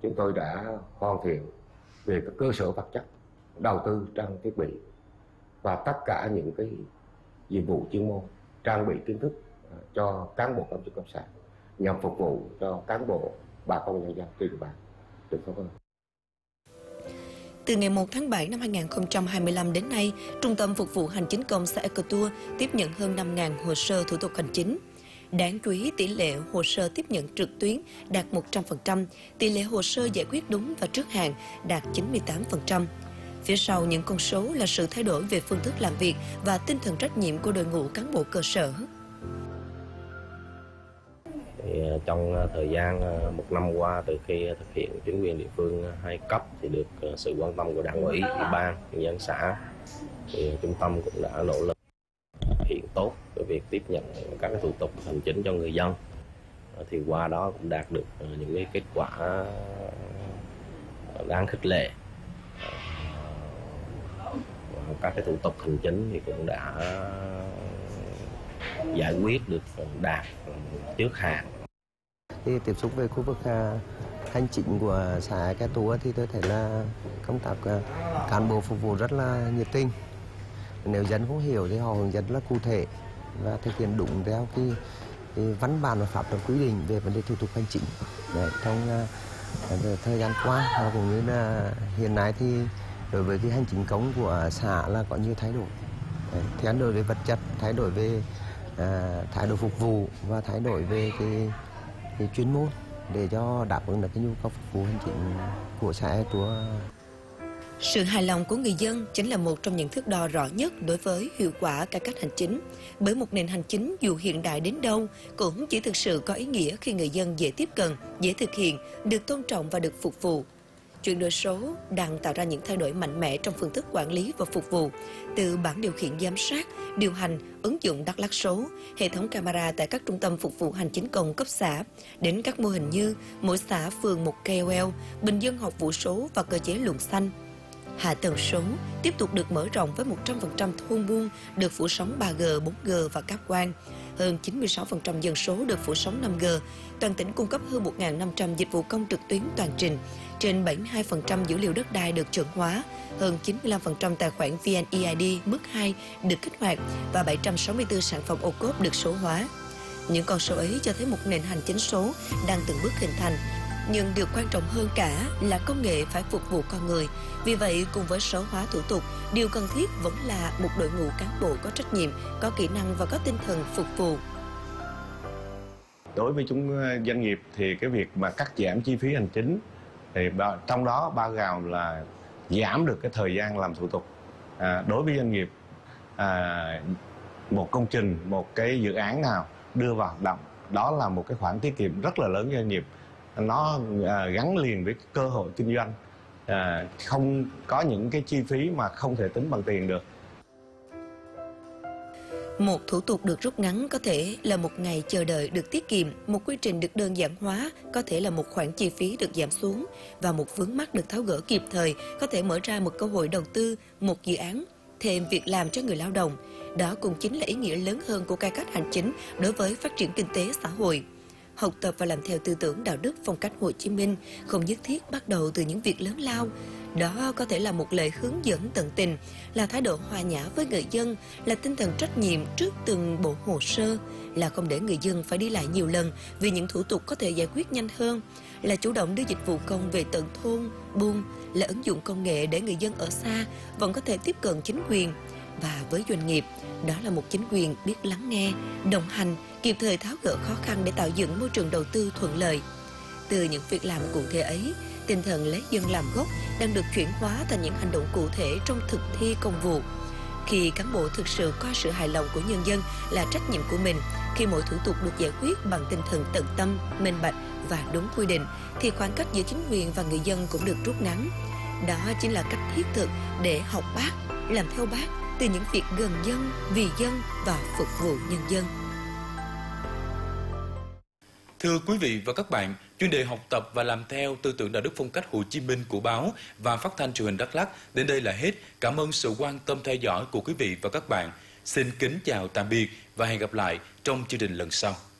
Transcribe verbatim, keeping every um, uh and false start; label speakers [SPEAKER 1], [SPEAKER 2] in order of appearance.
[SPEAKER 1] chúng tôi đã hoàn thiện về các cơ sở vật chất, đầu tư trang thiết bị và tất cả những cái dịch vụ chuyên môn, trang bị kiến thức cho cán bộ công chức cộng sản nhằm phục vụ cho cán bộ, bà con nhân dân trên địa bàn tỉnh Phú Yên.
[SPEAKER 2] Từ ngày một tháng bảy năm hai nghìn không trăm hai mươi lăm đến nay, Trung tâm Phục vụ Hành chính công xã Ekotur tiếp nhận hơn năm nghìn hồ sơ thủ tục hành chính. Đáng chú ý, tỷ lệ hồ sơ tiếp nhận trực tuyến đạt một trăm phần trăm, tỷ lệ hồ sơ giải quyết đúng và trước hạn đạt chín mươi tám phần trăm. Phía sau những con số là sự thay đổi về phương thức làm việc và tinh thần trách nhiệm của đội ngũ cán bộ cơ sở.
[SPEAKER 3] Thì trong thời gian một năm qua, từ khi thực hiện chính quyền địa phương hai cấp thì được sự quan tâm của Đảng ủy, Ủy ban, nhân dân xã, thì trung tâm cũng đã nỗ lực thực hiện tốt cái việc tiếp nhận các cái thủ tục hành chính cho người dân. Thì qua đó cũng đạt được những cái kết quả đáng khích lệ. Các cái thủ tục hành chính thì cũng đã giải quyết được đạt trước hạn.
[SPEAKER 4] Khi tiếp xúc với khu vực uh, hành chính của xã Ekotur thì tôi thấy là công tác uh, cán bộ phục vụ rất là nhiệt tình. Nếu dân không hiểu thì họ hướng dẫn rất cụ thể và thực hiện đúng theo cái, cái văn bản và pháp luật quy định về vấn đề thủ tục hành chính. Đấy, trong uh, thời gian qua và cũng như là hiện nay thì đối với cái hành chính công của xã là có nhiều thay đổi. Đấy, thay đổi về vật chất, thay đổi về uh, thái độ phục vụ và thay đổi về cái cái chuyên môn để cho đáp ứng được cái nhu cầu phục vụ hành chính của xã Ekotur.
[SPEAKER 2] Sự hài lòng của người dân chính là một trong những thước đo rõ nhất đối với hiệu quả cải cách hành chính. Bởi một nền hành chính dù hiện đại đến đâu cũng chỉ thực sự có ý nghĩa khi người dân dễ tiếp cận, dễ thực hiện, được tôn trọng và được phục vụ. Chuyển đổi số đang tạo ra những thay đổi mạnh mẽ trong phương thức quản lý và phục vụ, từ bảng điều khiển giám sát, điều hành, ứng dụng Đắk Lắk số, hệ thống camera tại các trung tâm phục vụ hành chính công cấp xã, đến các mô hình như mỗi xã phường một K O L, bình dân học vụ số và cơ chế luồng xanh. Hạ tầng số tiếp tục được mở rộng với một trăm phần trăm thôn buôn được phủ sóng ba G, bốn G và cáp quang. Hơn chín mươi sáu phần trăm dân số được phủ sóng năm G. Toàn tỉnh cung cấp hơn một nghìn năm trăm dịch vụ công trực tuyến toàn trình. Trên bảy mươi hai phần trăm dữ liệu đất đai được chuẩn hóa. Hơn chín mươi lăm phần trăm tài khoản vê en e i đê mức hai được kích hoạt và bảy trăm sáu mươi tư sản phẩm ô cốp được số hóa. Những con số ấy cho thấy một nền hành chính số đang từng bước hình thành. Nhưng điều quan trọng hơn cả là công nghệ phải phục vụ con người. Vì vậy, cùng với số hóa thủ tục, điều cần thiết vẫn là một đội ngũ cán bộ có trách nhiệm, có kỹ năng và có tinh thần phục vụ.
[SPEAKER 5] Đối với chúng doanh nghiệp thì cái việc mà cắt giảm chi phí hành chính thì trong đó bao gồm là giảm được cái thời gian làm thủ tục. À, đối với doanh nghiệp, à, một công trình, một cái dự án nào đưa vào hoạt động, đó là một cái khoản tiết kiệm rất là lớn cho doanh nghiệp. Nó à, gắn liền với cơ hội kinh doanh, à, không có những cái chi phí mà không thể tính bằng tiền được.
[SPEAKER 2] Một thủ tục được rút ngắn có thể là một ngày chờ đợi được tiết kiệm, một quy trình được đơn giản hóa có thể là một khoản chi phí được giảm xuống, và một vướng mắc được tháo gỡ kịp thời có thể mở ra một cơ hội đầu tư, một dự án, thêm việc làm cho người lao động. Đó cũng chính là ý nghĩa lớn hơn của cải cách hành chính đối với phát triển kinh tế xã hội. Học tập và làm theo tư tưởng đạo đức phong cách Hồ Chí Minh không nhất thiết bắt đầu từ những việc lớn lao. Đó có thể là một lời hướng dẫn tận tình, là thái độ hòa nhã với người dân, là tinh thần trách nhiệm trước từng bộ hồ sơ, là không để người dân phải đi lại nhiều lần vì những thủ tục có thể giải quyết nhanh hơn, là chủ động đưa dịch vụ công về tận thôn, buôn, là ứng dụng công nghệ để người dân ở xa vẫn có thể tiếp cận chính quyền. Và với doanh nghiệp, đó là một chính quyền biết lắng nghe, đồng hành, kịp thời tháo gỡ khó khăn để tạo dựng môi trường đầu tư thuận lợi. Từ những việc làm cụ thể ấy, tinh thần lấy dân làm gốc đang được chuyển hóa thành những hành động cụ thể trong thực thi công vụ. Khi cán bộ thực sự coi sự hài lòng của nhân dân là trách nhiệm của mình, khi mọi thủ tục được giải quyết bằng tinh thần tận tâm, minh bạch và đúng quy định, thì khoảng cách giữa chính quyền và người dân cũng được rút ngắn. Đó chính là cách thiết thực để học Bác, làm theo Bác từ những việc gần dân, vì dân và phục vụ nhân dân.
[SPEAKER 6] Thưa quý vị và các bạn, chuyên đề học tập và làm theo tư tưởng đạo đức phong cách Hồ Chí Minh của báo và phát thanh truyền hình Đắk Lắk đến đây là hết. Cảm ơn sự quan tâm theo dõi của quý vị và các bạn. Xin kính chào tạm biệt và hẹn gặp lại trong chương trình lần sau.